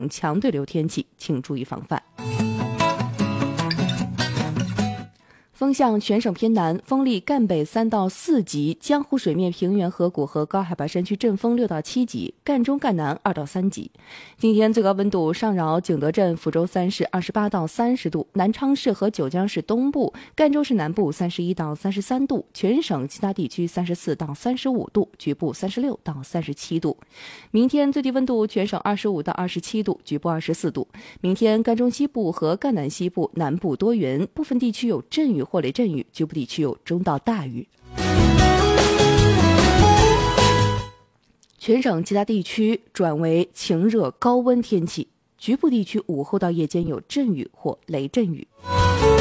等强对流天气，请注意防范。风向全省偏南，风力赣北3到4级，江湖水面平原河谷和高海拔山区阵风6到7级，赣中赣南2到3级。今天最高温度上饶景德镇、抚州3市28到30度，南昌市和九江市东部、赣州市南部31到33度，全省其他地区34到35度，局部36到37度。明天最低温度全省25到27度，局部24度。明天赣中西部和赣南西部南部多云，部分地区有阵雨或雷阵雨，局部地区有中到大雨。全省其他地区转为晴热高温天气，局部地区午后到夜间有阵雨或雷阵雨。